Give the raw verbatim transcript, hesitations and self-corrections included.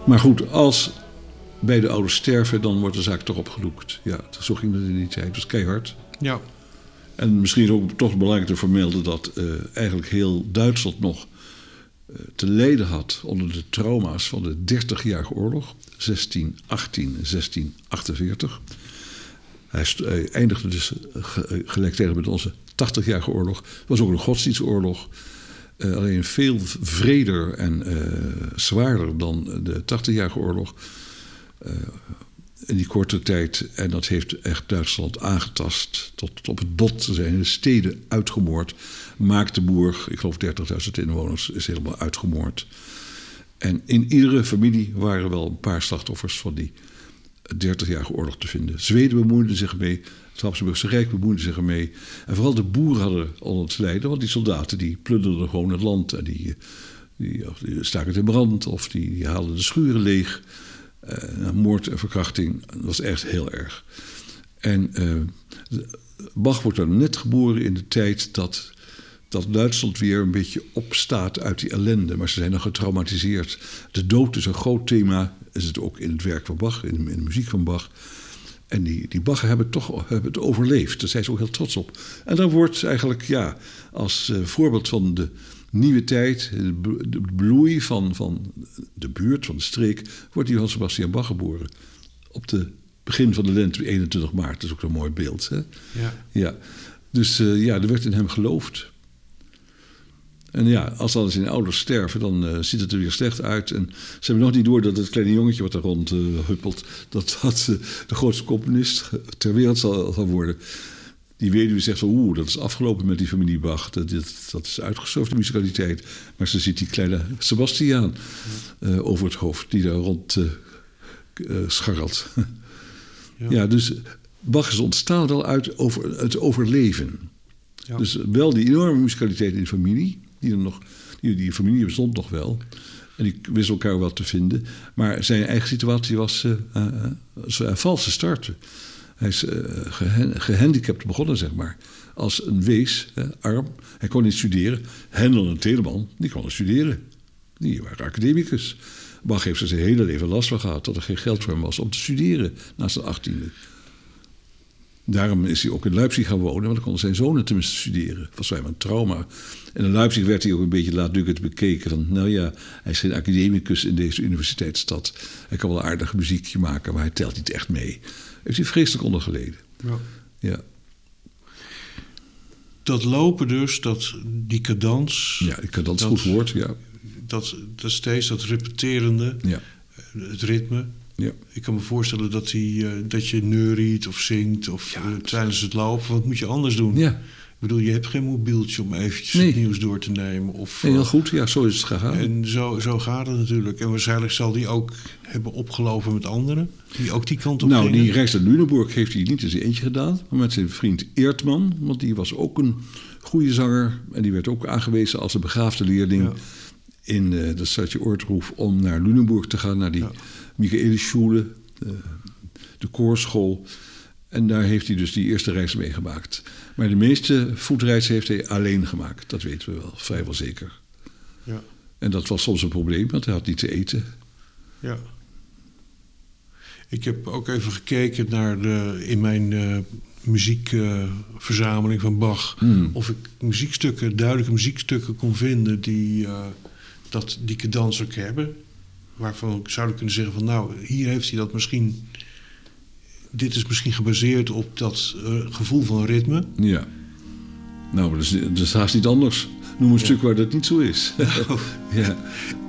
Maar goed, als beide ouders sterven, dan wordt de zaak toch opgedoekt. Ja, zo ging het in die tijd. Het was keihard. Ja. En misschien ook toch belangrijk te vermelden dat uh, eigenlijk heel Duitsland nog uh, te lijden had onder de trauma's van de dertigjarige oorlog. zestien achttien en zestien achtenveertig. Hij, st- hij eindigde dus ge- gelijktijdig met onze tachtigjarige oorlog. Het was ook een godsdienstoorlog. Uh, alleen veel vreder en uh, zwaarder dan de tachtigjarige oorlog. Uh, in die korte tijd. En dat heeft echt Duitsland aangetast. Tot, tot op het bot. Er zijn de steden uitgemoord. Magdeburg, ik geloof dertigduizend inwoners, is helemaal uitgemoord. En in iedere familie waren wel een paar slachtoffers van die dertigjarige oorlog te vinden. Zweden bemoeide zich ermee. Het Habsburgse Rijk bemoeide zich ermee. En vooral de boeren hadden onder te lijden. Want die soldaten die plunderden gewoon het land. En die, die, die staken het in brand. Of die, die haalden de schuren leeg. Uh, moord en verkrachting. Dat was echt heel erg. En uh, Bach wordt dan net geboren in de tijd dat, dat Duitsland weer een beetje opstaat uit die ellende. Maar ze zijn nog getraumatiseerd. De dood is een groot thema. Is het ook in het werk van Bach, in de, in de muziek van Bach. En die, die Bach hebben het toch hebben het overleefd. Daar zijn ze ook heel trots op. En dan wordt eigenlijk, ja, als uh, voorbeeld van de nieuwe tijd, de bloei van, van de buurt, van de streek, wordt Johann Sebastian Bach geboren. Op het begin van de lente, eenentwintig maart. Dat is ook een mooi beeld. Hè? Ja. Ja. Dus uh, ja, er werd in hem geloofd. En ja, als dan zijn ouders sterven, dan uh, ziet het er weer slecht uit. En ze hebben nog niet door dat het kleine jongetje wat er rond uh, huppelt, dat dat uh, de grootste componist ter wereld zal, zal worden. Die weduwe zegt van, oeh, dat is afgelopen met die familie Bach. Dat, dat, dat is uitgestorven, de musicaliteit. Maar ze ziet die kleine Sebastiaan uh, over het hoofd, die daar rond uh, uh, scharrelt. Ja. Ja, dus Bach is ontstaan wel uit over, het overleven. Ja. Dus wel die enorme musicaliteit in de familie. Die, er nog, die, die familie bestond nog wel. En die wisten elkaar wel te vinden. Maar zijn eigen situatie was uh, uh, uh, een valse start. Hij is uh, gehen, gehandicapt begonnen, zeg maar. Als een wees, uh, arm. Hij kon niet studeren. Hendel en Telemann, die konden studeren. Die waren academicus. Bach heeft er zijn hele leven last van gehad dat er geen geld voor hem was om te studeren na zijn achttiende. Daarom is hij ook in Leipzig gaan wonen, want dan konden zijn zonen tenminste studeren. Dat was wel een trauma. En in Leipzig werd hij ook een beetje laatdunkend bekeken. Van, nou ja, hij is geen academicus in deze universiteitsstad. Hij kan wel een aardig muziekje maken, maar hij telt niet echt mee. Heeft hij vreselijk onder geleden. Ja. Ja. Dat lopen dus, dat, die cadans... Ja, die cadans, dat, goed woord, ja. Dat, dat steeds, dat repeterende, ja. Het ritme... Ja. Ik kan me voorstellen dat, hij, uh, dat je neuriet of zingt of ja, uh, tijdens het lopen. Wat moet je anders doen? Ja. Ik bedoel, je hebt geen mobieltje om eventjes nee. het nieuws door te nemen. Of, nee, heel goed, ja, zo is het gegaan. En zo, zo gaat het natuurlijk. En waarschijnlijk zal die ook hebben opgelopen met anderen. Die ook die kant op Nou, gingen. die reis naar Lüneburg heeft hij niet in zijn eentje gedaan. Maar met zijn vriend Eertman. Want die was ook een goede zanger. En die werd ook aangewezen als een begaafde leerling... Ja. in uh, dat stadje Oortroef om naar Lüneburg te gaan, naar die ja. Michaelisschule, de, de koorschool. En daar heeft hij dus die eerste reis meegemaakt. Maar de meeste voetreizen heeft hij alleen gemaakt. Dat weten we wel, vrijwel zeker. Ja. En dat was soms een probleem, want hij had niet te eten. Ja. Ik heb ook even gekeken naar de, in mijn uh, muziekverzameling uh, van Bach... Hmm. of ik muziekstukken, duidelijke muziekstukken kon vinden die... Uh, dat die cadans ook hebben. Waarvan ik zou kunnen zeggen van... nou, hier heeft hij dat misschien... dit is misschien gebaseerd op dat uh, gevoel van ritme. Ja. Nou, dat is, dat is haast niet anders. Noem een ja. stuk waar dat niet zo is. Oh. Ja.